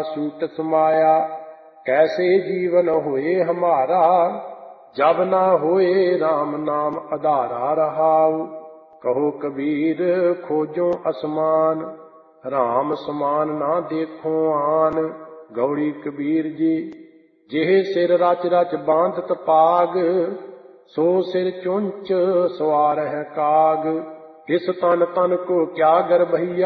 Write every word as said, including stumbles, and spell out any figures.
Suit समाया। कैसे जीवन होए हमारा, जब ना होए राम नाम आधारा रहाऊ। कहो कबीर खोजो असमान, राम समान ना देखो आन। गौड़ी कबीर जी जेह सिर रच रच बांधत पाग, सो सिर चुंच सवार है काग। इस तन तन को क्या गर्भैया,